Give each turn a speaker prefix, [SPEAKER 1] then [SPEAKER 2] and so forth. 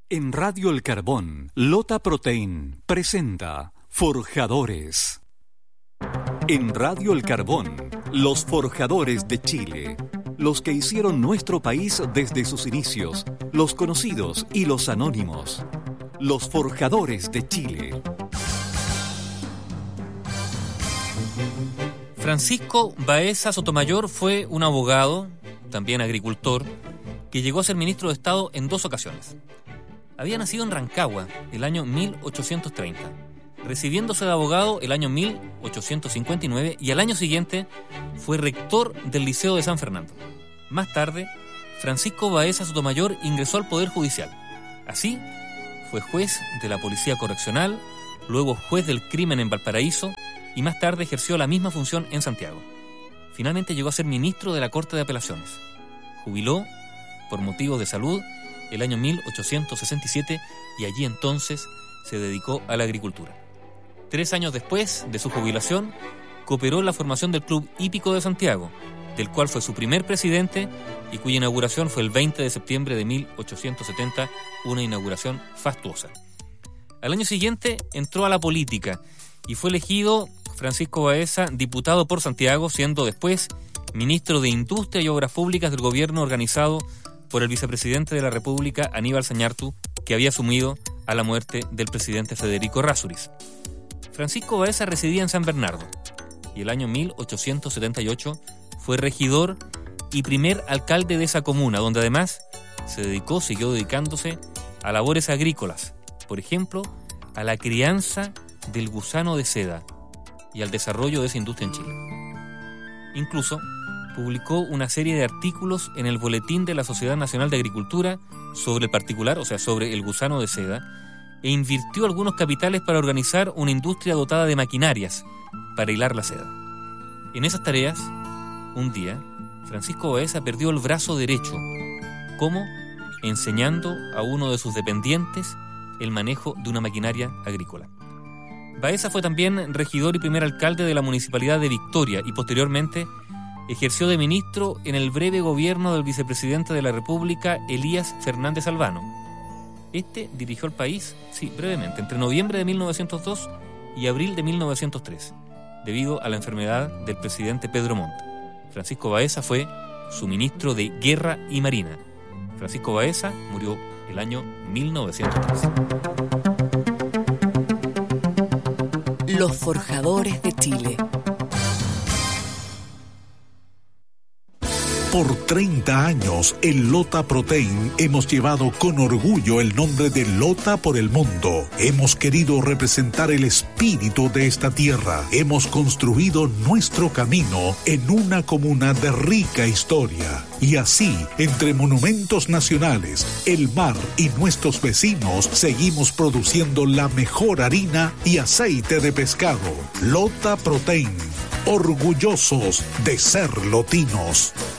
[SPEAKER 1] En Radio El Carbón, Lota Protein presenta Forjadores. En Radio El Carbón, los forjadores de Chile. Los que hicieron nuestro país desde sus inicios, los conocidos y los anónimos. Los forjadores de Chile.
[SPEAKER 2] Francisco Baeza Sotomayor fue un abogado, también agricultor, que llegó a ser ministro de Estado en 2 ocasiones. Había nacido en Rancagua el año 1830, recibiéndose de abogado el año 1859 y al año siguiente fue rector del Liceo de San Fernando. Más tarde, Francisco Baeza Sotomayor ingresó al Poder Judicial. Así, fue juez de la Policía Correccional, luego juez del crimen en Valparaíso y más tarde ejerció la misma función en Santiago. Finalmente llegó a ser ministro de la Corte de Apelaciones. Jubiló, por motivos de salud, el año 1867 y allí entonces se dedicó a la agricultura. 3 años después de su jubilación, cooperó en la formación del Club Hípico de Santiago, del cual fue su primer presidente y cuya inauguración fue el 20 de septiembre de 1870, una inauguración fastuosa. Al año siguiente entró a la política y fue elegido Francisco Baeza diputado por Santiago, siendo después ministro de Industria y Obras Públicas del gobierno organizado por el vicepresidente de la República, Aníbal Zañartu, que había asumido a la muerte del presidente Federico Errázuriz. Francisco Baeza residía en San Bernardo y el año 1878 fue regidor y primer alcalde de esa comuna, donde además siguió dedicándose a labores agrícolas, por ejemplo, a la crianza del gusano de seda y al desarrollo de esa industria en Chile. Incluso publicó una serie de artículos en el Boletín de la Sociedad Nacional de Agricultura sobre el particular, o sea, sobre el gusano de seda, e invirtió algunos capitales para organizar una industria dotada de maquinarias para hilar la seda. En esas tareas, un día, Francisco Baeza perdió el brazo derecho. ¿Cómo? Enseñando a uno de sus dependientes el manejo de una maquinaria agrícola. Baeza fue también regidor y primer alcalde de la Municipalidad de Victoria y posteriormente ejerció de ministro en el breve gobierno del vicepresidente de la República, Elías Fernández Albano. Este dirigió el país, brevemente, entre noviembre de 1902 y abril de 1903, debido a la enfermedad del presidente Pedro Montt. Francisco Baeza fue su ministro de Guerra y Marina. Francisco Baeza murió el año 1903.
[SPEAKER 3] Los forjadores de Chile.
[SPEAKER 4] Por 30 años, en Lota Protein hemos llevado con orgullo el nombre de Lota por el mundo. Hemos querido representar el espíritu de esta tierra. Hemos construido nuestro camino en una comuna de rica historia. Y así, entre monumentos nacionales, el mar y nuestros vecinos, seguimos produciendo la mejor harina y aceite de pescado. Lota Protein, orgullosos de ser lotinos.